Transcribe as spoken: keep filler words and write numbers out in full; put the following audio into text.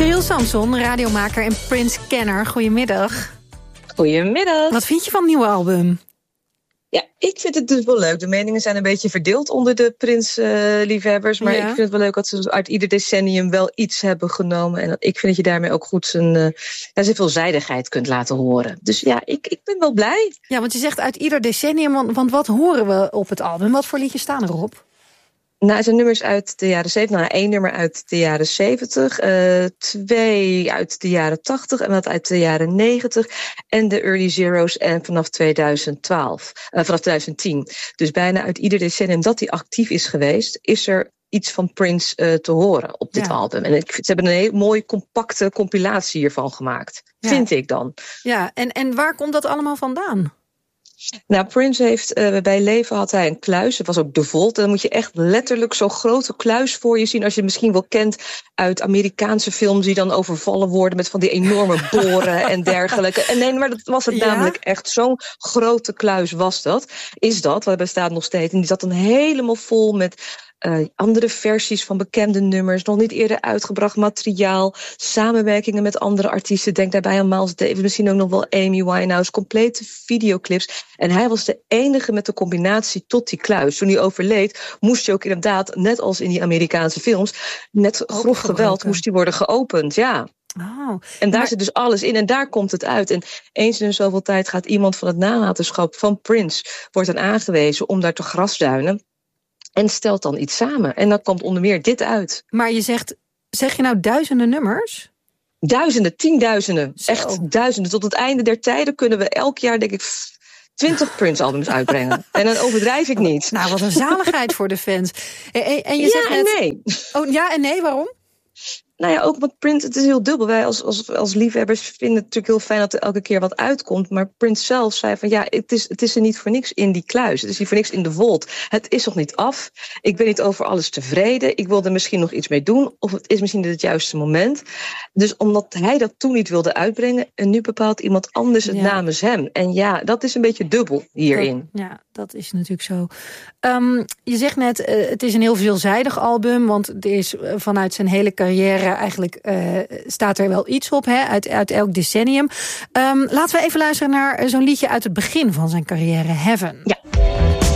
Cyril Samson, radiomaker en Prince-kenner. Goedemiddag. Goedemiddag. Wat vind je van het nieuwe album? Ja, ik vind het dus wel leuk. De meningen zijn een beetje verdeeld onder de Prince-liefhebbers. Uh, maar ja. ik vind het wel leuk dat ze uit ieder decennium wel iets hebben genomen. En ik vind dat je daarmee ook goed zijn, uh, ja, zijn veelzijdigheid kunt laten horen. Dus ja, ik, ik ben wel blij. Ja, want je zegt uit ieder decennium. Want, want wat horen we op het album? Wat voor liedjes staan erop? Nou, het zijn nummers uit de jaren zeventig. Nou, één nummer uit de jaren zeventig. Uh, twee uit de jaren tachtig. En wat uit de jaren negentig. En de early zero's en vanaf tweeduizend twaalf. Uh, vanaf tweeduizend tien. Dus bijna uit ieder decennium dat hij actief is geweest, is er iets van Prince uh, te horen op dit ja. album. En ik, ze hebben een heel mooie compacte compilatie hiervan gemaakt. Ja. Vind ik dan. Ja, en, en waar komt dat allemaal vandaan? Nou, Prince heeft, uh, bij leven had hij een kluis. Het was ook de Vault. Dan moet je echt letterlijk zo'n grote kluis voor je zien. Als je het misschien wel kent uit Amerikaanse films die dan overvallen worden met van die enorme boren en dergelijke. En nee, maar dat was het ja? namelijk echt. Zo'n grote kluis was dat. Is dat, wat bestaat nog steeds. En die zat dan helemaal vol met Uh, andere versies van bekende nummers, nog niet eerder uitgebracht materiaal, samenwerkingen met andere artiesten. Denk daarbij aan Miles Davis, misschien ook nog wel Amy Winehouse, complete videoclips. En hij was de enige met de combinatie tot die kluis. Toen hij overleed, moest hij ook inderdaad, net als in die Amerikaanse films, net grof geweld, moest hij worden geopend. Ja. Oh, en daar maar... zit dus alles in en daar komt het uit. En eens in zoveel tijd gaat iemand van het nalatenschap van Prince, wordt dan aangewezen om daar te grasduinen. En stelt dan iets samen. En dan komt onder meer dit uit. Maar je zegt, zeg je nou duizenden nummers? Duizenden, tienduizenden. Zo. Echt duizenden. Tot het einde der tijden kunnen we elk jaar, denk ik, twintig Prince-albums uitbrengen. En dan overdrijf ik niet. Nou, wat een zaligheid voor de fans. En, en je ja zegt en net... nee. Oh, ja en nee, waarom? Nou ja, ook want Prince, het is heel dubbel. Wij als, als, als liefhebbers vinden het natuurlijk heel fijn dat er elke keer wat uitkomt. Maar Prince zelf zei van ja, het is, het is er niet voor niks in die kluis. Het is niet voor niks in de Vault. Het is nog niet af. Ik ben niet over alles tevreden. Ik wil er misschien nog iets mee doen. Of het is misschien niet het juiste moment. Dus omdat hij dat toen niet wilde uitbrengen. En nu bepaalt iemand anders het ja. namens hem. En ja, dat is een beetje dubbel hierin. Dat, ja, dat is natuurlijk zo. Um, je zegt net, uh, het is een heel veelzijdig album. Want er is uh, vanuit zijn hele carrière eigenlijk uh, staat er wel iets op, hè, uit, uit elk decennium. Um, laten we even luisteren naar zo'n liedje uit het begin van zijn carrière, Heaven. Ja.